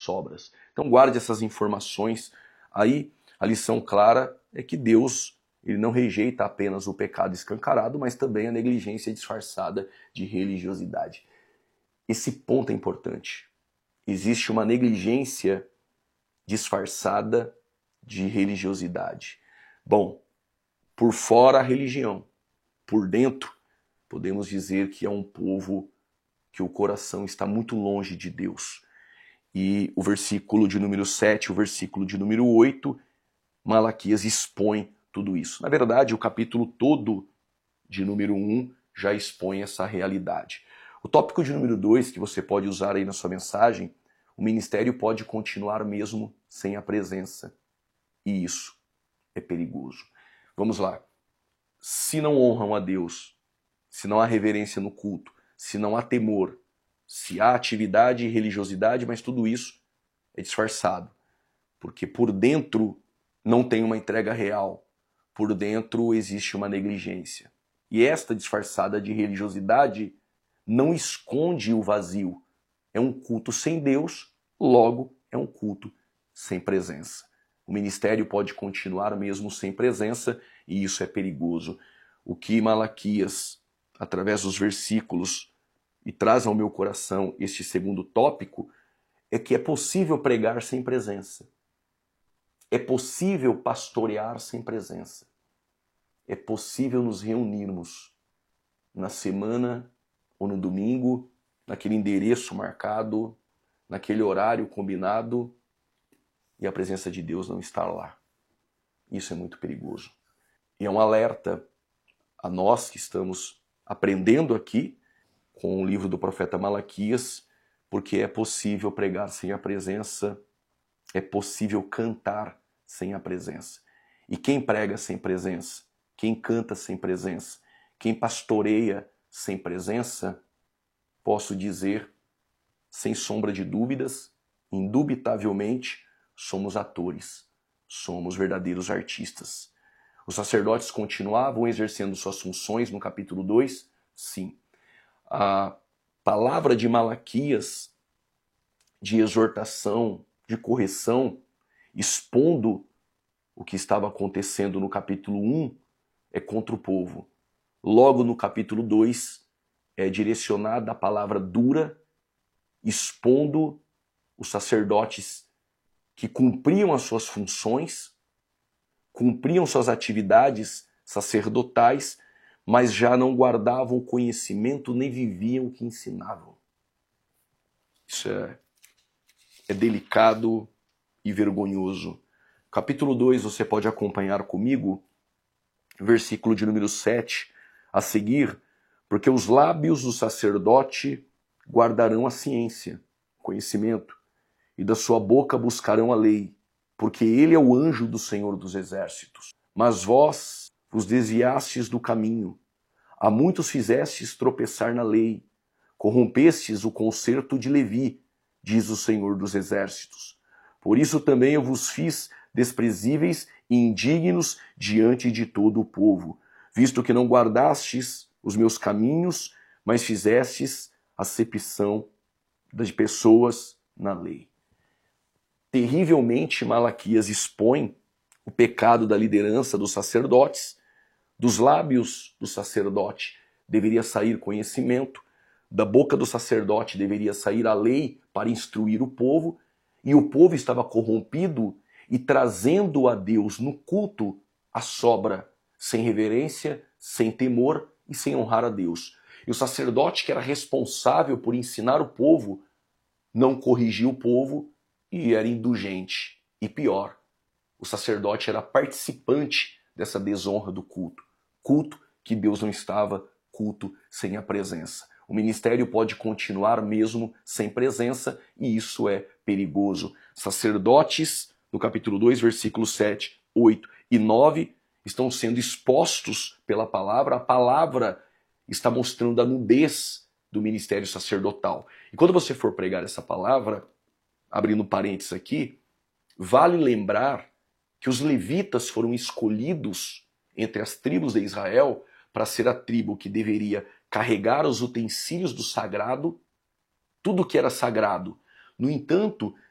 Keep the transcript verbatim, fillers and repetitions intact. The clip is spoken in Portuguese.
sobras. Então guarde essas informações. Aí a lição clara é que Deus ele não rejeita apenas o pecado escancarado, mas também a negligência disfarçada de religiosidade. Esse ponto é importante. Existe uma negligência disfarçada de religiosidade. Bom, por fora a religião, por dentro podemos dizer que é um povo que o coração está muito longe de Deus. E o versículo de número sete, o versículo de número oito, Malaquias expõe tudo isso. Na verdade, o capítulo todo de número um já expõe essa realidade. O tópico de número dois, que você pode usar aí na sua mensagem, o ministério pode continuar mesmo sem a presença. E isso é perigoso. Vamos lá. Se não honram a Deus, se não há reverência no culto, se não há temor, se há atividade e religiosidade, mas tudo isso é disfarçado. Porque por dentro não tem uma entrega real. Por dentro existe uma negligência. E esta disfarçada de religiosidade não esconde o vazio. É um culto sem Deus, logo é um culto sem presença. O ministério pode continuar mesmo sem presença e isso é perigoso. O que Malaquias, através dos versículos, e traz ao meu coração este segundo tópico, é que é possível pregar sem presença. É possível pastorear sem presença. É possível nos reunirmos na semana ou no domingo, naquele endereço marcado, naquele horário combinado, e a presença de Deus não estar lá. Isso é muito perigoso. E é um alerta a nós que estamos aprendendo aqui com o livro do profeta Malaquias, porque é possível pregar sem a presença, é possível cantar sem a presença. E quem prega sem presença, quem canta sem presença, quem pastoreia sem presença, posso dizer, sem sombra de dúvidas, indubitavelmente, somos atores, somos verdadeiros artistas. Os sacerdotes continuavam exercendo suas funções no capítulo dois? Sim. A palavra de Malaquias, de exortação, de correção, expondo o que estava acontecendo no capítulo um, é contra o povo. Logo no capítulo dois, é direcionada a palavra dura, expondo os sacerdotes que cumpriam as suas funções, cumpriam suas atividades sacerdotais, mas já não guardavam o conhecimento nem viviam o que ensinavam. Isso é, é delicado e vergonhoso. Capítulo dois, você pode acompanhar comigo, versículo de número sete, a seguir, porque os lábios do sacerdote guardarão a ciência, conhecimento, e da sua boca buscarão a lei, porque ele é o anjo do Senhor dos Exércitos. Mas vós vos desviastes do caminho, a muitos fizestes tropeçar na lei, corrompestes o concerto de Levi, diz o Senhor dos Exércitos. Por isso também eu vos fiz desprezíveis e indignos diante de todo o povo, visto que não guardastes os meus caminhos, mas fizestes acepção das pessoas na lei. Terrivelmente, Malaquias expõe o pecado da liderança dos sacerdotes. Dos lábios do sacerdote deveria sair conhecimento, da boca do sacerdote deveria sair a lei para instruir o povo, e o povo estava corrompido e trazendo a Deus no culto a sobra, sem reverência, sem temor e sem honrar a Deus. E o sacerdote, que era responsável por ensinar o povo, não corrigia o povo e era indulgente. E pior, o sacerdote era participante dessa desonra do culto. Culto que Deus não estava, culto sem a presença. O ministério pode continuar mesmo sem presença e isso é perigoso. Sacerdotes, no capítulo dois, versículos sete, oito e nove, estão sendo expostos pela palavra. A palavra está mostrando a nudez do ministério sacerdotal. E quando você for pregar essa palavra, abrindo parênteses aqui, vale lembrar que os levitas foram escolhidos entre as tribos de Israel para ser a tribo que deveria carregar os utensílios do sagrado, tudo que era sagrado. No entanto,